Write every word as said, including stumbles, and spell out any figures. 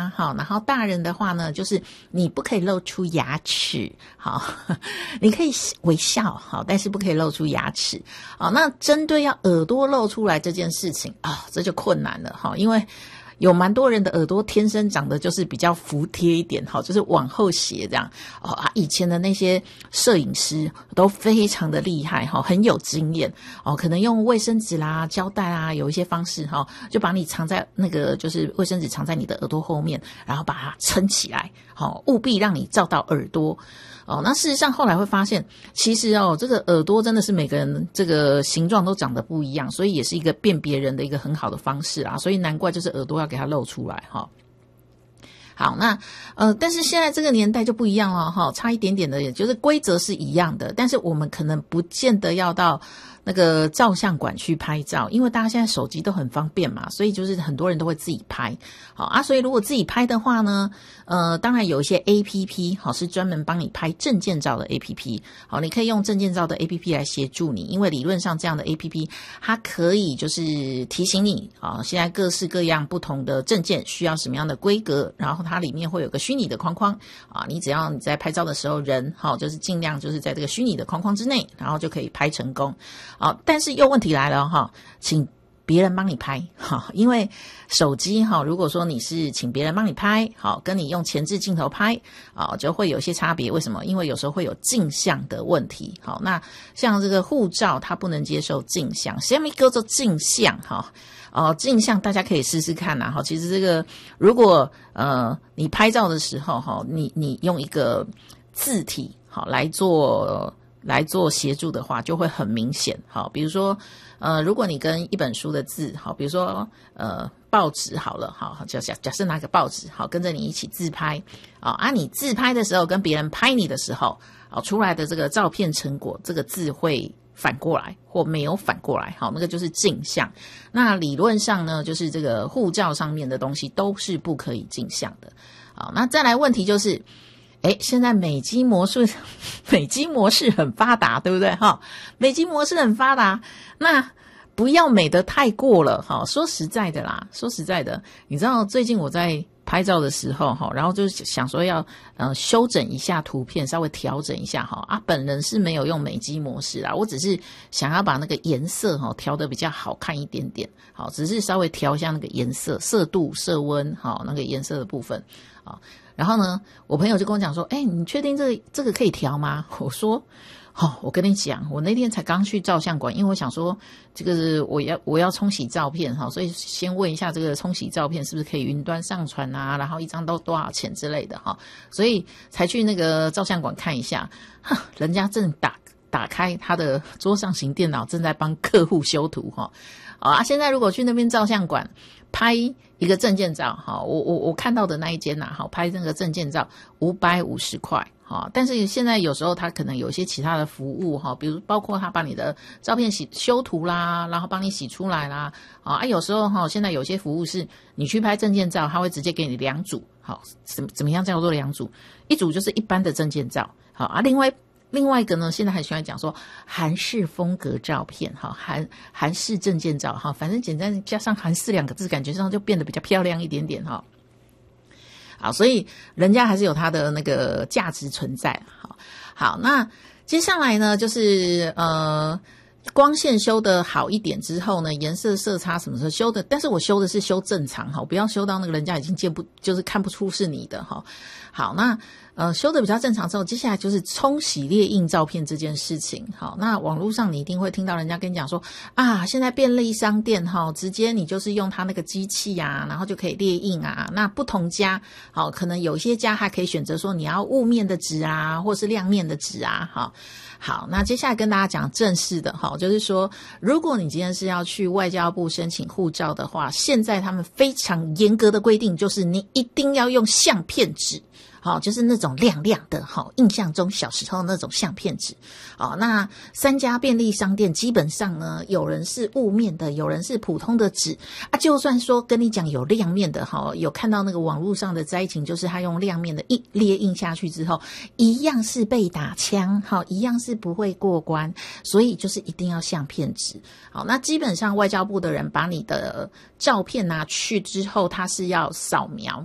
啊，好，然后大人的话呢，就是你不可以露出牙齿，好，你可以微笑，好，但是不可以露出牙齿，好，那针对要耳朵露出来这件事情啊，这就困难了，好，因为有蛮多人的耳朵天生长得就是比较服帖一点，好，就是往后斜这样。哦啊，以前的那些摄影师都非常的厉害，哈，很有经验哦，可能用卫生纸啦、胶带啊，有一些方式哈，就把你藏在那个就是卫生纸藏在你的耳朵后面，然后把它撑起来，好，务必让你照到耳朵。哦，那事实上后来会发现，其实哦，这个耳朵真的是每个人这个形状都长得不一样，所以也是一个辨别人的一个很好的方式啊，所以难怪就是耳朵要给它露出来哈。好，那呃，但是现在这个年代就不一样了哈，差一点点的，也就是规则是一样的，但是我们可能不见得要到那个照相馆去拍照，因为大家现在手机都很方便嘛，所以就是很多人都会自己拍。好啊，所以如果自己拍的话呢，呃，当然有一些 A P P 好是专门帮你拍证件照的 A P P， 好，你可以用证件照的 A P P 来协助你，因为理论上这样的 A P P 它可以就是提醒你啊，现在各式各样不同的证件需要什么样的规格，然后它里面会有个虚拟的框框啊，你只要你在拍照的时候人好就是尽量就是在这个虚拟的框框之内，然后就可以拍成功。好，但是又问题来了哈，请别人帮你拍哈，因为手机哈，如果说你是请别人帮你拍，好，跟你用前置镜头拍啊，就会有些差别。为什么？因为有时候会有镜像的问题。好，那像这个护照，它不能接受镜像，什么叫做镜像哈？哦，镜像大家可以试试看呐哈。其实这个如果呃你拍照的时候哈，你你用一个字体好来做。来做协助的话就会很明显，好，比如说呃如果你跟一本书的字，好，比如说呃报纸好了，好，假假设拿个报纸，好，跟着你一起自拍，啊啊你自拍的时候跟别人拍你的时候，好，出来的这个照片成果，这个字会反过来或没有反过来，好，那个就是镜像。那理论上呢，就是这个护照上面的东西都是不可以镜像的。好，那再来问题就是诶，现在美肌模式，美肌模式很发达，对不对哈？美肌模式很发达，那不要美得太过了哈。说实在的啦，说实在的，你知道最近我在拍照的时候哈，然后就想说要呃修整一下图片，稍微调整一下哈啊，本人是没有用美肌模式啦，我只是想要把那个颜色哈调得比较好看一点点，好，只是稍微调一下那个颜色、色度、色温，好，那个颜色的部分，好。然后呢，我朋友就跟我讲说，哎，你确定这个这个可以调吗？我说，哦，我跟你讲，我那天才刚去照相馆，因为我想说，这个我要我要冲洗照片哈，所以先问一下这个冲洗照片是不是可以云端上传啊，然后一张都多少钱之类的哈，所以才去那个照相馆看一下，人家正打打开他的桌上型电脑，正在帮客户修图哈。好啊，现在如果去那边照相馆拍一个证件照，好，我我我看到的那一间呐，好，拍那个证件照五百五十块，好，但是现在有时候他可能有一些其他的服务哈，比如包括他把你的照片洗修图啦，然后帮你洗出来啦，啊，有时候哈，现在有些服务是你去拍证件照，他会直接给你两组，好，怎怎么样叫做两组？一组就是一般的证件照，好啊，另外。另外一个呢，现在很喜欢讲说韩式风格照片，哈，韩韩式证件照，哈，反正简单加上韩式两个字，感觉上就变得比较漂亮一点点，哈。好，所以人家还是有它的那个价值存在，好，好，那接下来呢，就是呃。光线修得好一点之后呢，颜色色差什么时候修的？但是我修的是修正常哈，不要修到那个人家已经见不就是看不出是你的哈。好，那呃修的比较正常之后，接下来就是冲洗列印照片这件事情。好，那网络上你一定会听到人家跟你讲说啊，现在便利商店哈，直接你就是用它那个机器啊，然后就可以列印啊。那不同家好，可能有些家还可以选择说你要雾面的纸啊，或是亮面的纸啊，好。好，那接下来跟大家讲正式的哈，就是说，如果你今天是要去外交部申请护照的话，现在他们非常严格的规定，就是你一定要用相片纸。好，就是那种亮亮的，好，印象中小时候那种相片纸。好，那三家便利商店基本上呢，有人是雾面的，有人是普通的纸啊。就算说跟你讲有亮面的，哈，有看到那个网络上的灾情，就是他用亮面的一列印下去之后，一样是被打枪，好，一样是不会过关，所以就是一定要相片纸。好，那基本上外交部的人把你的照片拿去之后，他是要扫描。